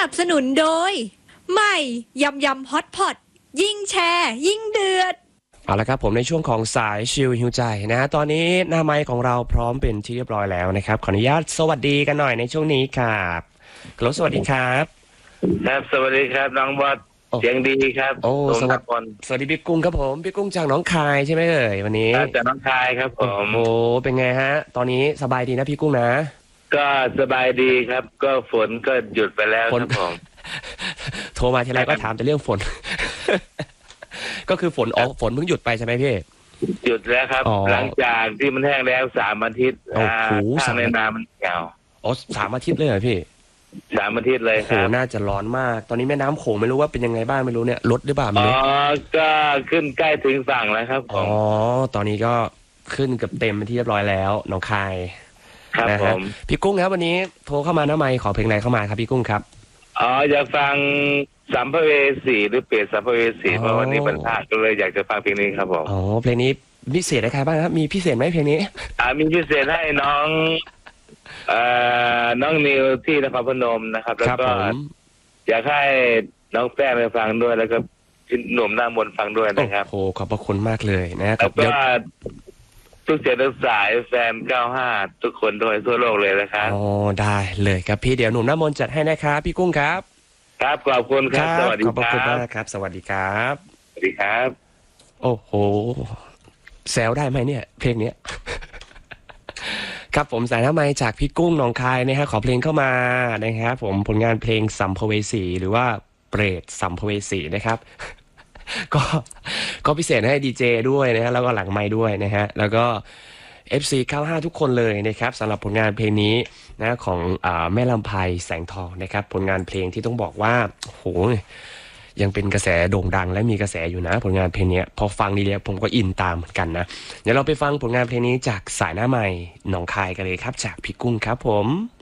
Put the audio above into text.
นับสนุนโดยใหม่ยำยำฮอตพอตยิ่งแชร์ยิ่งเดือดเอาละครับผมในช่วงของสายชิลฮิวใจนะฮะตอนนี้หน้าไมค์ของเราพร้อมเป็นที่เรียบร้อยแล้วนะครับขออนุญาตสวัสดีกันหน่อยในช่วงนี้ครับกลสวัสดีครับครับสวัสดีครับน้องบอสเสียงดีครับโอ้สวัสดีพี่กุ้งครับผมพี่กุ้งจากหนองคายใช่ไหมเอ่ยวันนี้จากน้องคายครับผมโอ้เป็นไงฮะตอนนี้สบายดีนะพี่กุ้งนะก็สบายดีครับก็ฝนก็หยุดไปแล้วครับผมโทรมาทีไรก็ถามแต่เรื่องฝนก็คือฝนเพิ่งหยุดไปใช่ไหมพี่หยุดแล้วครับหลังจากที่มันแห้งแล้ว3 อาทิตย์ทางในนามันเหี่ยว 3 อาทิตย์เลยเหรอพี่ 3 อาทิตย์เลยครับน่าจะร้อนมากตอนนี้แม่น้ำโขงไม่รู้ว่าเป็นยังไงบ้างไม่รู้เนี่ยลดหรือเปล่าไม่รู้ก็ขึ้นใกล้ถึงฝั่งแล้วครับผมตอนนี้ก็ขึ้นเกือบเต็มเป็นที่เรียบร้อยแล้วหนองคายครับผมพี่กุ้งครับวันนี้โทรเข้ามาหน้าไมค์ขอเพลงอะไรเข้ามาครับพี่กุ้งครับอยากฟังสัมภเวสีหรือเปรตสัมภเวสีเพราะวันนี้เป็นพระก็เลยอยากจะฟังเพลงนี้ครับผมเพลงนี้พิเศษให้ใครบ้างครับมีพิเศษไหมเพลงนี้มีพิเศษให้น้องนิวที่นครพนมนะครับแล้วก็อยากให้น้องแป้งไปฟังด้วยแล้วก็หนุ่มหน้ามนฟังด้วยนะครับโอ้ขอบพระคุณมากเลยนะครับแล้วก็ทุกเสียงทุกสายแฟน95ทุกคนโดยทั่วโลกเลยนะครับได้เลยครับพี่เดี๋ยวหนุ่มหน้ามนจัดให้นะครับพี่กุ้งครับครับขอบคุณครับสวัสดีครับขอบคุณมากครับสวัสดีครับสวัสดีครับโอ้โหแซวได้ไหมเนี่ยเพลงนี้ครับผมสายหน้าไมค์จากพี่กุ้งหนองคายนะฮะขอเพลงเข้ามานะครับผมผลงานเพลงสัมภเวสีหรือว่าเปรตสัมภเวสีนะครับก็พิเศษให้ดีเจด้วยนะฮะแล้วก็หลังไมค์ด้วยนะฮะแล้วก็ FC 95ทุกคนเลยนะครับสำหรับผลงานเพลงนี้นะของแม่ลำไพแสงทองนะครับผลงานเพลงที่ต้องบอกว่าโหยังเป็นกระแสโด่งดังและมีกระแสอยู่นะผลงานเพลงนี้พอฟังดีแล้วผมก็อินตามเหมือนกันนะเดี๋ยวเราไปฟังผลงานเพลงนี้จากสายหน้าไมค์หนองคายกันเลยครับจากพี่กุ้งครับผม